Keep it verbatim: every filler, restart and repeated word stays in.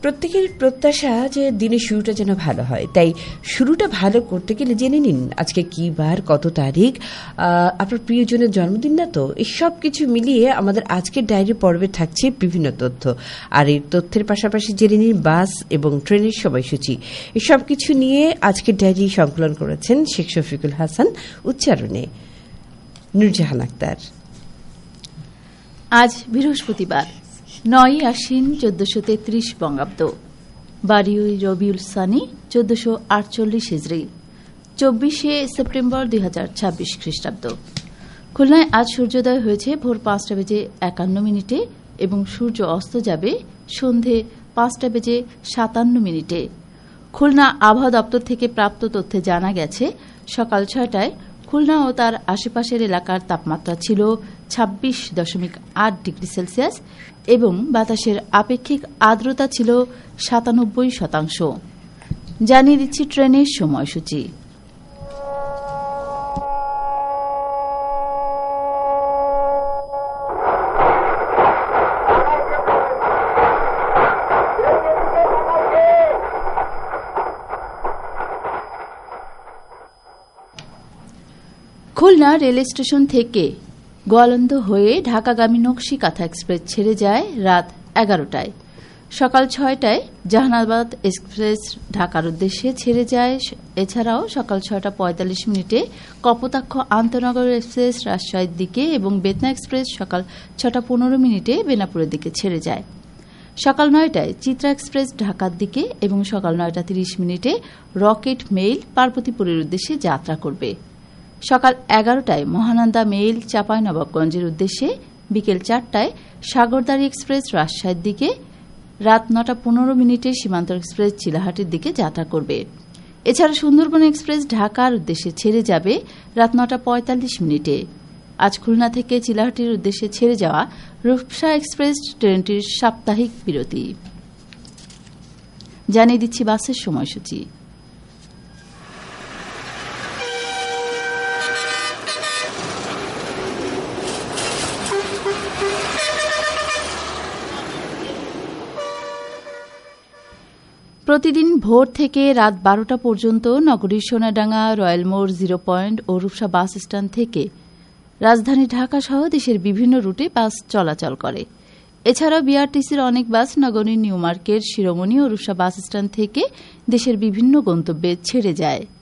প্রত্যেকের প্রত্যাশা যে দিনের শুরুটা যেন ভালো হয়, তাই শুরুটা ভালো করতে গেলে জেনে নিন আজকে কি বার, কত তারিখ, আপনার প্রিয়জনের জন্মদিন না তো। এই সব কিছু মিলিয়ে আমাদের আজকের ডায়েরি পর্বে থাকছে বিভিন্ন তথ্য, আর এই তথ্যের পাশাপাশি জেনে নিন বাস এবং ট্রেনের সময়সূচি। এই সব কিছু নিয়ে আজকের ডায়েরি সংকলন করেছেন শেখ শফিকুল হাসান, উচ্চারণে নুরজাহান আক্তার। আজ বৃহস্পতিবার, নয় আশ্বিন চোদ্দশো তেত্রিশ বঙ্গাব্দ, বারোই রবিউল সানি চোদ্দশো আটচল্লিশ হিজরি, চব্বিশে সেপ্টেম্বর দুই হাজার ছাব্বিশ খ্রিস্টাব্দ। খুলনায় আজ সূর্যোদয় হয়েছে ভোর পাঁচটা বেজে একান্ন মিনিটে এবং সূর্য অস্ত যাবে সন্ধে পাঁচটা বেজে সাতান্ন মিনিটে। খুলনা আবহাওয়া দপ্তর থেকে প্রাপ্ত তথ্যে জানা গেছে, সকাল ছয়টায় খুলনা ও তার আশেপাশের এলাকার তাপমাত্রা ছিল ছাব্বিশ দশমিক আট ডিগ্রি সেলসিয়াস এবং বাতাসের আপেক্ষিক আর্দ্রতা ছিল সাতানব্বই শতাংশ। জানিয়ে দিচ্ছি ট্রেনের সময়সূচি। খুলনা রেল স্টেশন থেকে গোয়ালন্দ হয়ে ঢাকাগামী নকশিকাঁথা এক্সপ্রেস ছেড়ে যায় রাত এগারোটায়। সকাল ছয়টায় জাহানাবাদ এক্সপ্রেস ঢাকার উদ্দেশ্যে ছেড়ে যায়। এছাড়াও সকাল ছয়টা পঁয়তাল্লিশ মিনিটে কপোতাক্ষ আন্তনগর এক্সপ্রেস রাজশাহীর দিকে এবং বেতনা এক্সপ্রেস সকাল ছটা পনেরো মিনিটে বেনাপুরের দিকে ছেড়ে যায়। সকাল নয়টায় চিত্রা এক্সপ্রেস ঢাকার দিকে এবং সকাল নয়টা তিরিশ মিনিটে রকেট মেইল পার্বতীপুরের উদ্দেশ্যে যাত্রা করবে। সকাল এগারোটায় মহানন্দা মেইল চাঁপাইনবাবগঞ্জের উদ্দেশ্যে, বিকেল চারটায় সাগরদাড়ি এক্সপ্রেস রাজশাহীর দিকে, রাত নটা পনেরো মিনিটে সীমান্ত এক্সপ্রেস চিলাহাটির দিকে যাত্রা করবে। এছাড়া সুন্দরবন এক্সপ্রেস ঢাকার উদ্দেশ্যে ছেড়ে যাবে রাত নটা পঁয়তাল্লিশ মিনিটে। আজ খুলনা থেকে চিলাহাটির উদ্দেশ্যে ছেড়ে যাওয়া রূপসা এক্সপ্রেস ট্রেনটির সাপ্তাহিক বিরতি। জানিয়ে দিচ্ছি বাসের সময়সূচি। প্রতিদিন ভোর থেকে রাত বারোটা পর্যন্ত নগরীর সোনাডাঙ্গা, রয়্যাল মোড়, জিরো পয়েন্ট ও রূপসা বাস স্ট্যান্ড থেকে রাজধানী ঢাকা সহ দেশের বিভিন্ন রুটে বাস চলাচল করে। এছাড়াও বিআরটিসির অনেক বাস নগরীর নিউ মার্কেট, শিরোমণি ও রূপসা বাস স্ট্যান্ড থেকে দেশের বিভিন্ন গন্তব্যে ছেড়ে যায়।